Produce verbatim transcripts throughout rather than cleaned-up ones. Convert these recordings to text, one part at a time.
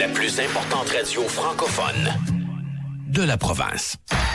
la plus importante radio francophone de la province.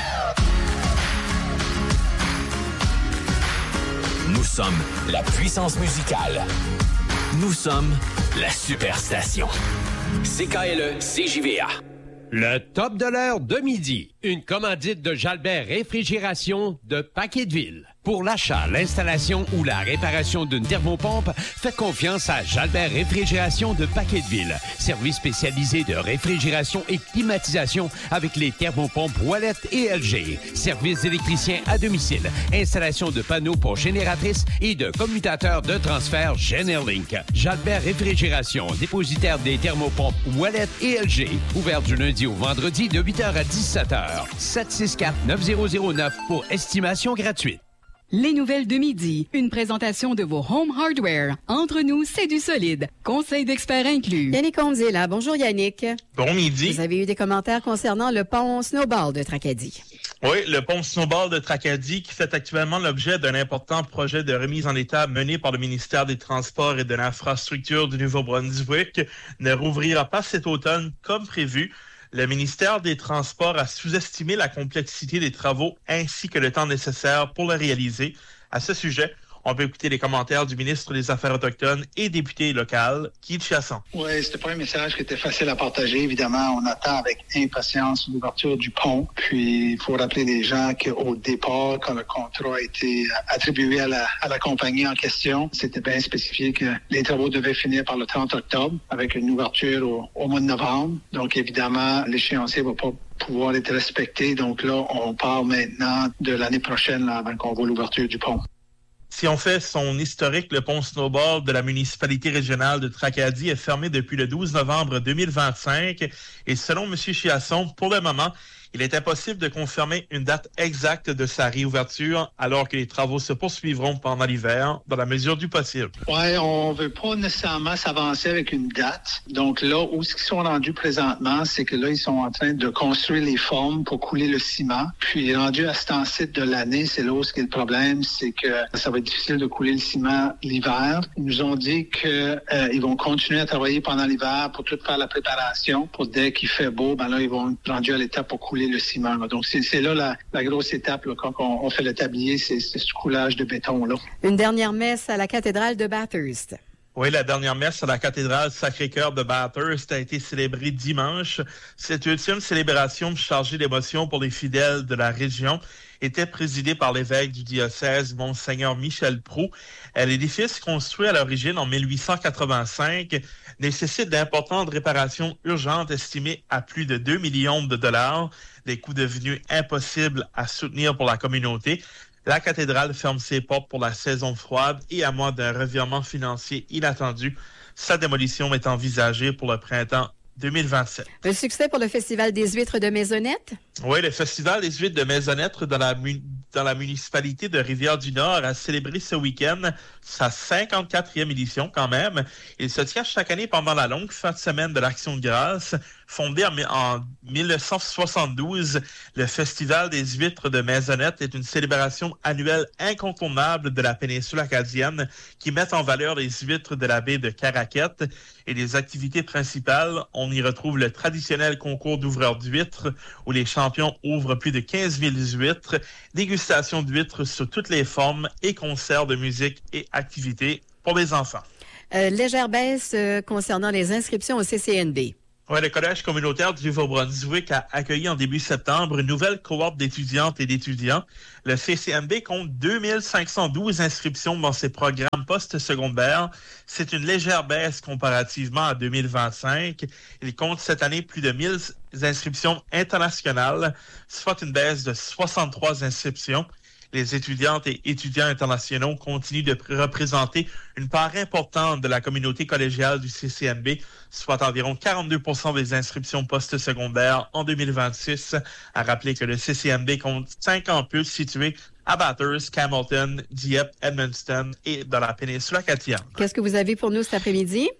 Nous sommes la puissance musicale. Nous sommes la superstation. C K L E C J V A. Le top de l'heure de midi. Une commandite de Jalbert Réfrigération de Paqueteville. Pour l'achat, l'installation ou la réparation d'une thermopompe, faites confiance à Jalbert Réfrigération de Paqueteville. Service spécialisé de réfrigération et climatisation avec les thermopompes Wallet et L G. Service d'électricien à domicile. Installation de panneaux pour génératrices et de commutateurs de transfert Generlink. Jalbert Réfrigération, dépositaire des thermopompes Wallet et L G. Ouvert du lundi au vendredi de huit heures à dix-sept heures. sept six quatre neuf zéro zéro neuf pour estimation gratuite. Les nouvelles de midi. Une présentation de vos Home Hardware. Entre nous, c'est du solide. Conseil d'experts inclus. Yannick Holmes est là. Bonjour Yannick. Bon midi. Vous avez eu des commentaires concernant le pont Snowball de Tracadie. Oui, le pont Snowball de Tracadie qui fait actuellement l'objet d'un important projet de remise en état mené par le ministère des Transports et de l'Infrastructure du Nouveau-Brunswick ne rouvrira pas cet automne comme prévu. Le ministère des Transports a sous-estimé la complexité des travaux ainsi que le temps nécessaire pour le réaliser. À ce sujet, on peut écouter les commentaires du ministre des Affaires autochtones et député local, Keith Chiasson. Oui, c'était pas un message qui était facile à partager. Évidemment, on attend avec impatience l'ouverture du pont. Puis, il faut rappeler les gens qu'au départ, quand le contrat a été attribué à la, à la compagnie en question, c'était bien spécifié que les travaux devaient finir par le trente octobre avec une ouverture au, au mois de novembre. Donc, évidemment, l'échéancier va pas pouvoir être respecté. Donc là, on parle maintenant de l'année prochaine là, avant qu'on voit l'ouverture du pont. Si on fait son historique, le pont Snowball de la municipalité régionale de Tracadie est fermé depuis le douze novembre deux mille vingt-cinq. Et selon M. Chiasson, pour le moment, il est impossible de confirmer une date exacte de sa réouverture alors que les travaux se poursuivront pendant l'hiver, dans la mesure du possible. Oui, on veut pas nécessairement s'avancer avec une date. Donc là, où ce qu'ils sont rendus présentement, c'est que là, ils sont en train de construire les formes pour couler le ciment. Puis rendu à ce temps-ci de l'année, c'est là où ce qui est le problème, c'est que ça va être difficile de couler le ciment l'hiver. Ils nous ont dit qu'ils euh, vont continuer à travailler pendant l'hiver pour tout faire la préparation. Pour dès qu'il fait beau, ben là, ils vont être rendus à l'étape pour couler le ciment. Là. Donc, c'est, c'est là la, la grosse étape là, quand on, on fait le tablier, c'est, c'est ce coulage de béton-là. Une dernière messe à la cathédrale de Bathurst. Oui, la dernière messe à la cathédrale Sacré-Cœur de Bathurst a été célébrée dimanche. Cette ultime célébration chargée d'émotion pour les fidèles de la région était présidée par l'évêque du diocèse, Monseigneur Michel Proulx. L'édifice, construit à l'origine en mille huit cent quatre-vingt-cinq, nécessite d'importantes réparations urgentes estimées à plus de deux millions de dollars, des coûts devenus impossibles à soutenir pour la communauté. La cathédrale ferme ses portes pour la saison froide et à moins d'un revirement financier inattendu, sa démolition est envisagée pour le printemps deux mille vingt-sept. Un succès pour le Festival des huîtres de Maisonnette? Oui, le Festival des huîtres de Maisonnette dans la, mu- dans la municipalité de Rivière-du-Nord a célébré ce week-end sa cinquante-quatrième édition quand même. Il se tient chaque année pendant la longue fin de semaine de l'Action de grâce. Fondé en, en dix-neuf cent soixante-douze, le Festival des huîtres de Maisonnette est une célébration annuelle incontournable de la péninsule acadienne qui met en valeur les huîtres de la baie de Caraquette. Et les activités principales, on y retrouve le traditionnel concours d'ouvreurs d'huîtres où les champions ouvrent plus de quinze mille huîtres, dégustation d'huîtres sous toutes les formes et concerts de musique et activités pour les enfants. Euh, légère baisse euh, concernant les inscriptions au C C N B. Oui, le Collège communautaire du Nouveau-Brunswick a accueilli en début septembre une nouvelle cohorte d'étudiantes et d'étudiants. Le C C N B compte deux mille cinq cent douze inscriptions dans ses programmes post-secondaires. C'est une légère baisse comparativement à deux mille vingt-cinq. Il compte cette année plus de mille inscriptions internationales, soit une baisse de soixante-trois inscriptions. Les étudiantes et étudiants internationaux continuent de représenter une part importante de la communauté collégiale du C C N B, soit environ quarante-deux pour cent des inscriptions post-secondaires en deux mille vingt-six. À rappeler que le C C N B compte cinq campus situés à Bathurst, Campbellton, Dieppe, Edmundston et dans la péninsule acadienne. Qu'est-ce que vous avez pour nous cet après-midi?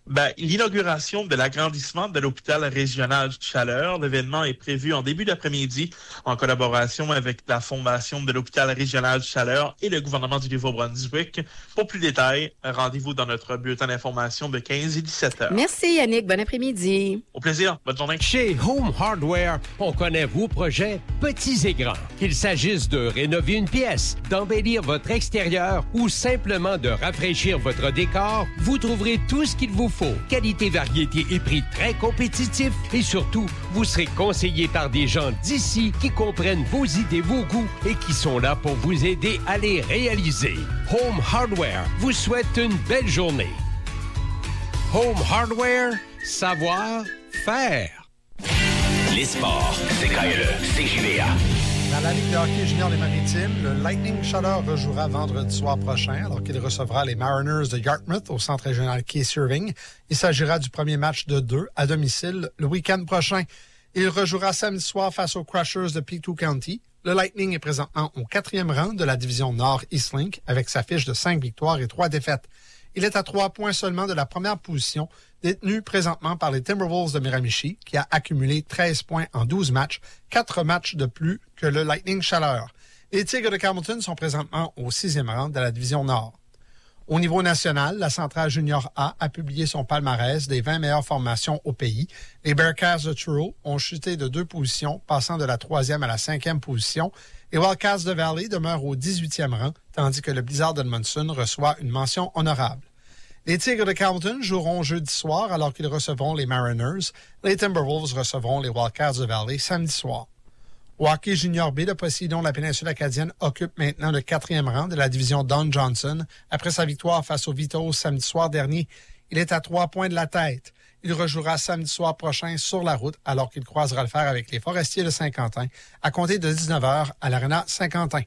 Ben, l'inauguration de l'agrandissement de l'hôpital régional de Chaleur. L'événement est prévu en début d'après-midi en collaboration avec la Fondation de l'hôpital régional de Chaleur et le gouvernement du Nouveau-Brunswick. Pour plus de détails, rendez-vous dans notre bulletin d'information de quinze et dix-sept heures. Merci Yannick, bon après-midi. Au plaisir, bonne journée. Chez Home Hardware, on connaît vos projets petits et grands. Qu'il s'agisse de rénover une pièce, d'embellir votre extérieur ou simplement de rafraîchir votre décor, vous trouverez tout ce qu'il vous faut. Qualité, variété et prix très compétitifs. Et surtout, vous serez conseillé par des gens d'ici qui comprennent vos idées, vos goûts et qui sont là pour vous aider à les réaliser. Home Hardware vous souhaite une belle journée. Home Hardware, savoir faire. Les sports, c'est K L E, C J V A. Dans la Ligue de hockey junior des Maritimes, le Lightning Chaleur rejouera vendredi soir prochain alors qu'il recevra les Mariners de Yarmouth au centre régional Casey Irving. Il s'agira du premier match de deux à domicile le week-end prochain. Il rejouera samedi soir face aux Crushers de P deux County. Le Lightning est présentement au quatrième rang de la division Nord Eastlink avec sa fiche de cinq victoires et trois défaites. Il est à trois points seulement de la première position, détenu présentement par les Timberwolves de Miramichi, qui a accumulé treize points en douze matchs, quatre matchs de plus que le Lightning Chaleur. Les Tigres de Carleton sont présentement au sixième rang de la division Nord. Au niveau national, la Centrale Junior A a publié son palmarès des vingt meilleures formations au pays. Les Bearcats de Truro ont chuté de deux positions, passant de la troisième à la cinquième position. Les Wildcats de Valley demeurent au dix-huitième rang, tandis que le Blizzard d'Edmondson reçoit une mention honorable. Les Tigres de Carleton joueront jeudi soir alors qu'ils recevront les Mariners. Les Timberwolves recevront les Wildcats de Valley samedi soir. Au hockey junior B, le Poséidon de la péninsule acadienne occupe maintenant le quatrième rang de la division Don Johnson après sa victoire face aux Vitos samedi soir dernier. Il est à trois points de la tête. Il rejouera samedi soir prochain sur la route alors qu'il croisera le fer avec les Forestiers de Saint-Quentin à compter de dix-neuf heures à l'Arena Saint-Quentin.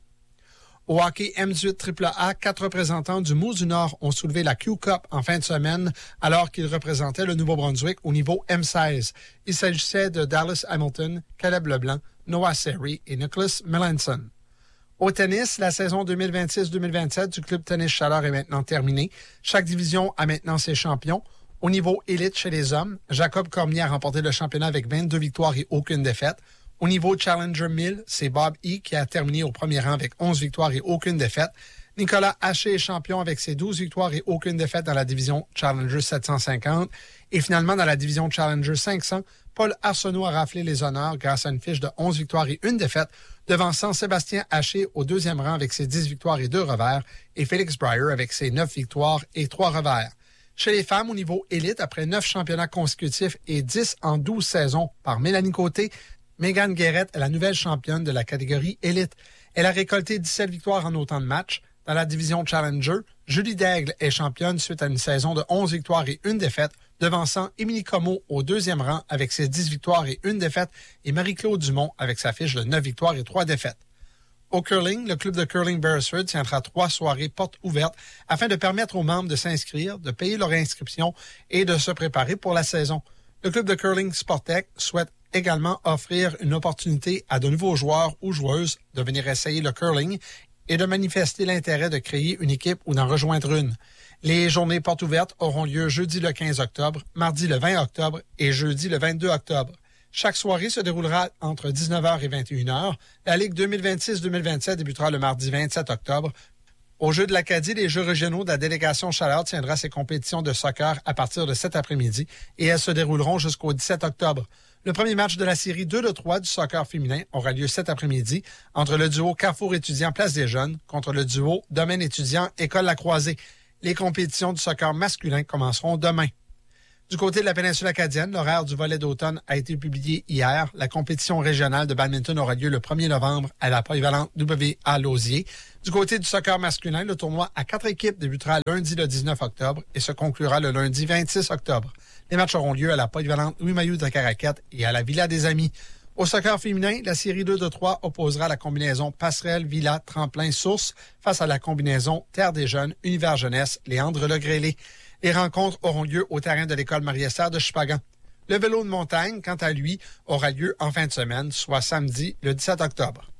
Au hockey M dix-huit triple A, quatre représentants du Mousse du Nord ont soulevé la Q-Cup en fin de semaine alors qu'ils représentaient le Nouveau-Brunswick au niveau M seize. Il s'agissait de Dallas Hamilton, Caleb Leblanc, Noah Seri et Nicholas Melanson. Au tennis, la saison deux mille vingt-six deux mille vingt-sept du Club Tennis Chaleur est maintenant terminée. Chaque division a maintenant ses champions. Au niveau élite chez les hommes, Jacob Cormier a remporté le championnat avec vingt-deux victoires et aucune défaite. Au niveau Challenger mille, c'est Bob E. qui a terminé au premier rang avec onze victoires et aucune défaite. Nicolas Haché est champion avec ses douze victoires et aucune défaite dans la division Challenger sept cent cinquante. Et finalement, dans la division Challenger cinq cents, Paul Arsenault a raflé les honneurs grâce à une fiche de onze victoires et une défaite, devançant Sébastien Haché au deuxième rang avec ses dix victoires et deux revers, et Félix Breyer avec ses neuf victoires et trois revers. Chez les femmes, au niveau élite, après neuf championnats consécutifs et dix en douze saisons par Mélanie Côté, Megan Guérette est la nouvelle championne de la catégorie élite. Elle a récolté dix-sept victoires en autant de matchs. Dans la division Challenger, Julie Daigle est championne suite à une saison de onze victoires et une défaite, devançant Émilie Comeau au deuxième rang avec ses dix victoires et une défaite et Marie-Claude Dumont avec sa fiche de neuf victoires et trois défaites. Au curling, le club de curling Beresford tiendra trois soirées portes ouvertes afin de permettre aux membres de s'inscrire, de payer leur inscription et de se préparer pour la saison. Le club de curling Sportec souhaite également offrir une opportunité à de nouveaux joueurs ou joueuses de venir essayer le curling et de manifester l'intérêt de créer une équipe ou d'en rejoindre une. Les journées portes ouvertes auront lieu jeudi le quinze octobre, mardi le vingt octobre et jeudi le vingt-deux octobre. Chaque soirée se déroulera entre dix-neuf heures et vingt et une heures. La Ligue deux mille vingt-six deux mille vingt-sept débutera le mardi vingt-sept octobre. Au Jeux de l'Acadie, les Jeux régionaux de la délégation Chaleur tiendra ses compétitions de soccer à partir de cet après-midi et elles se dérouleront jusqu'au dix-sept octobre. Le premier match de la série deux de trois du soccer féminin aura lieu cet après-midi entre le duo Carrefour étudiant Place des Jeunes contre le duo Domaine étudiant École La Croisée. Les compétitions du soccer masculin commenceront demain. Du côté de la péninsule acadienne, l'horaire du volley d'automne a été publié hier. La compétition régionale de badminton aura lieu le premier novembre à la polyvalente W A Lausier. Du côté du soccer masculin, le tournoi à quatre équipes débutera lundi le dix-neuf octobre et se conclura le lundi vingt-six octobre. Les matchs auront lieu à la polyvalente Louis-Mailloux de Caraquette et à la Villa des Amis. Au soccer féminin, la série deux de trois opposera la combinaison Passerelle, Villa, Tremplin, Source face à la combinaison Terre des Jeunes, Univers Jeunesse, Léandre Legrélé. Les rencontres auront lieu au terrain de l'école Marie-Esther de Chupagan. Le vélo de montagne, quant à lui, aura lieu en fin de semaine, soit samedi, le dix-sept octobre.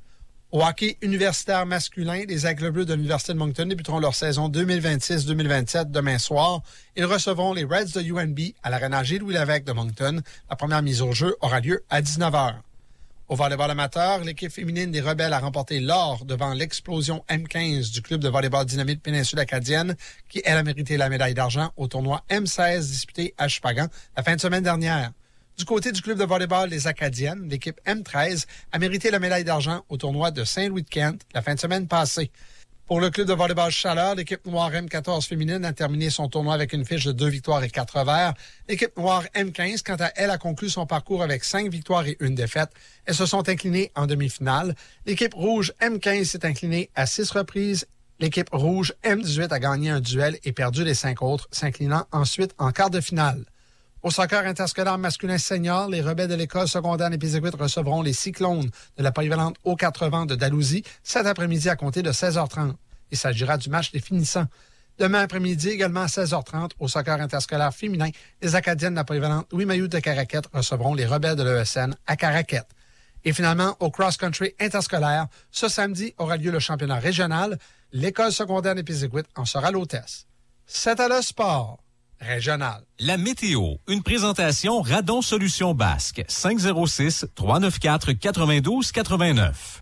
Au hockey universitaire masculin, les Aigles Bleus de l'Université de Moncton débuteront leur saison deux mille vingt-six deux mille vingt-sept demain soir. Ils recevront les Reds de U N B à l'Arena Gilles-Louis-Lévesque de Moncton. La première mise au jeu aura lieu à dix-neuf heures. Au volleyball amateur, l'équipe féminine des Rebelles a remporté l'or devant l'Explosion M quinze du club de volleyball Dynamite Péninsule Acadienne, qui, elle, a mérité la médaille d'argent au tournoi M seize disputé à Chupagan la fin de semaine dernière. Du côté du club de volleyball des Acadiennes, l'équipe M treize a mérité la médaille d'argent au tournoi de Saint-Louis-de-Kent la fin de semaine passée. Pour le club de volleyball Chaleur, l'équipe noire M quatorze féminine a terminé son tournoi avec une fiche de deux victoires et quatre revers. L'équipe noire M quinze, quant à elle, a conclu son parcours avec cinq victoires et une défaite. Elles se sont inclinées en demi-finale. L'équipe rouge M quinze s'est inclinée à six reprises. L'équipe rouge M dix-huit a gagné un duel et perdu les cinq autres, s'inclinant ensuite en quart de finale. Au soccer interscolaire masculin senior, les Rebelles de l'école secondaire Népiséguit recevront les Cyclones de la polyvalente Haut quatre-vents de Dalhousie cet après-midi à compter de seize heures trente. Il s'agira du match des finissants. Demain après-midi, également à seize heures trente, au soccer interscolaire féminin, les Acadiennes de la polyvalente Louis Mailloux de Caraquette recevront les Rebelles de l'E S N à Caraquette. Et finalement, au cross-country interscolaire, ce samedi aura lieu le championnat régional. L'école secondaire Népiséguit en sera l'hôtesse. C'est à le sport régional. La météo, une présentation Radon Solutions Basque, cinq zéro six, trois neuf quatre, quatre-vingt-douze quatre-vingt-neuf.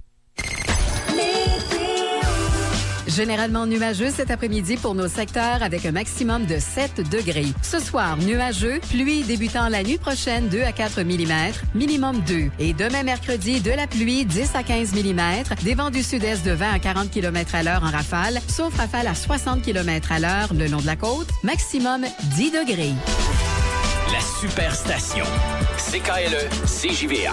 Généralement nuageux cet après-midi pour nos secteurs avec un maximum de sept degrés. Ce soir, nuageux, pluie débutant la nuit prochaine deux à quatre millimètres, minimum deux. Et demain mercredi, de la pluie dix à quinze millimètres, des vents du sud-est de vingt à quarante kilomètres à l'heure en rafale, sauf rafale à soixante kilomètres à l'heure le long de la côte, maximum dix degrés. La Superstation. C K L E C J V A.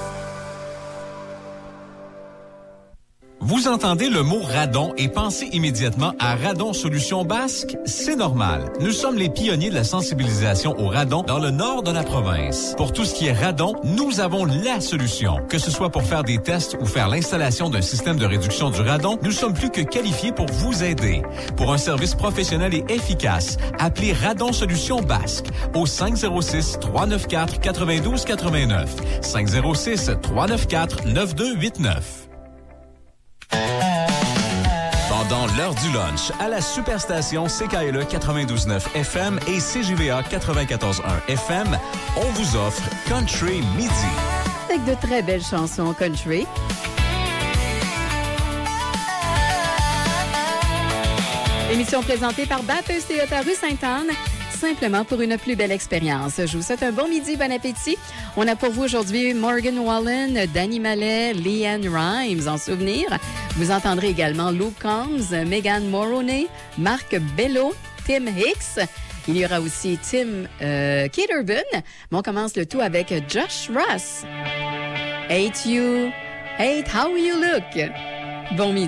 Vous entendez le mot radon et pensez immédiatement à Radon Solutions Basque? C'est normal. Nous sommes les pionniers de la sensibilisation au radon dans le nord de la province. Pour tout ce qui est radon, nous avons la solution. Que ce soit pour faire des tests ou faire l'installation d'un système de réduction du radon, nous sommes plus que qualifiés pour vous aider. Pour un service professionnel et efficace, appelez Radon Solutions Basque au cinq zéro six, trois neuf quatre, quatre-vingt-douze quatre-vingt-neuf. cinq zéro six, trois neuf quatre, neuf deux huit neuf. Pendant l'heure du lunch, à la Superstation C K L E quatre-vingt-douze neuf F M et C J V A quatre-vingt-quatorze un F M, on vous offre Country Midi. Avec de très belles chansons country. Émission présentée par Bathurst Toyota rue Sainte-Anne, simplement pour une plus belle expérience. Je vous souhaite un bon midi, bon appétit. On a pour vous aujourd'hui Morgan Wallen, Danny Mallet, Leanne Rimes en souvenir. Vous entendrez également Luke Combs, Megan Moroney, Marc Bello, Tim Hicks. Il y aura aussi Tim euh, Kitterbun. Mais on commence le tout avec Josh Ross. Hate You, Hate How You Look. Bon midi.